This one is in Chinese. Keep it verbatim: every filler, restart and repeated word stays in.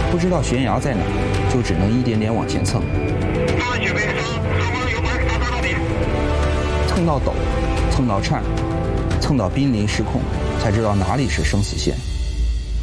不知道悬崖在哪，就只能一点点往前蹭。蹭到抖，蹭到颤，蹭到濒临失控，才知道哪里是生死线。